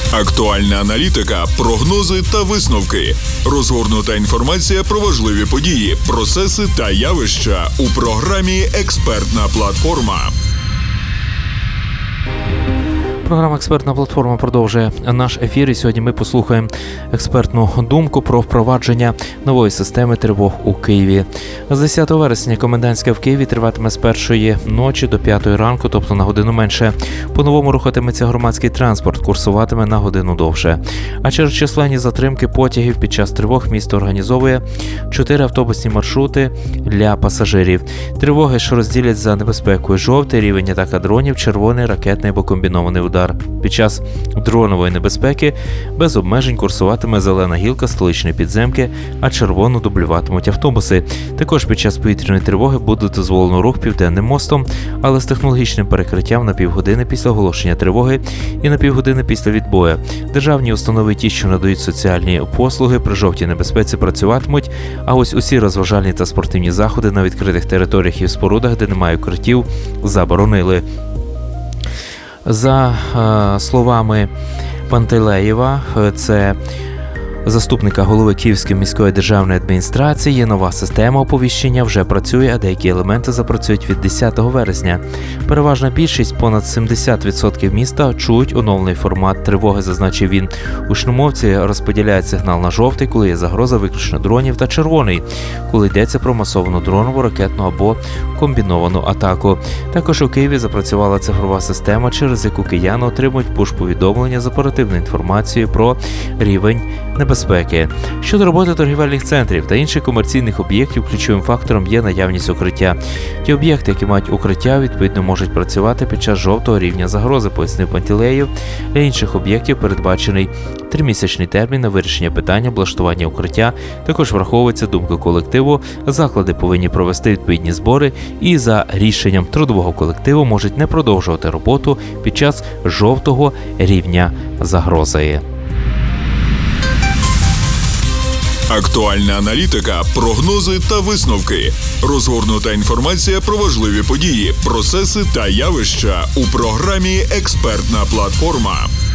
Актуальна аналітика, прогнози та висновки. Розгорнута інформація про важливі події, процеси та явища у програмі «Експертна платформа». Програма «Експертна платформа» продовжує наш ефір, і сьогодні ми послухаємо експертну думку про впровадження нової системи тривог у Києві. З 10 вересня комендантська в Києві триватиме з 1-ї ночі до 5-ї ранку, тобто на годину менше. По-новому рухатиметься громадський транспорт, курсуватиме на годину довше. А через численні затримки потягів під час тривог місто організовує 4 автобусні маршрути для пасажирів. Тривоги ж розділять за небезпекою: жовтий рівень атака дронів, червоний ракетний або комбінований удар. Під час дронової небезпеки без обмежень курсуватиме зелена гілка столичної підземки, а червону дублюватимуть автобуси. Також під час повітряної тривоги буде дозволено рух Південним мостом, але з технологічним перекриттям на півгодини після оголошення тривоги і на півгодини після відбою. Державні установи, ті, що надають соціальні послуги, при жовтій небезпеці працюватимуть, а ось усі розважальні та спортивні заходи на відкритих територіях і в спорудах, де немає укриттів, заборонили. За словами Пантелеєва, це заступника голови Київської міської державної адміністрації, нова система оповіщення вже працює, а деякі елементи запрацюють від 10 вересня. Переважна більшість, понад 70% міста, чують оновлений формат тривоги, зазначив він. Гучномовці розподіляють сигнал на жовтий, коли є загроза виключно дронів, та червоний, коли йдеться про масовану дронову, ракетну або комбіновану атаку. Також у Києві запрацювала цифрова система, через яку кияни отримують пуш-повідомлення з оперативною інформацією про рівень небезпеки. Щодо роботи торгівельних центрів та інших комерційних об'єктів, ключовим фактором є наявність укриття. Ті об'єкти, які мають укриття, відповідно можуть працювати під час жовтого рівня загрози, пояснив Пантелеєв. Для інших об'єктів передбачений 3-місячний термін на вирішення питання облаштування укриття. Також враховується думка колективу, заклади повинні провести відповідні збори і за рішенням трудового колективу можуть не продовжувати роботу під час жовтого рівня загрози. Актуальна аналітика, прогнози та висновки. Розгорнута інформація про важливі події, процеси та явища у програмі «Експертна платформа».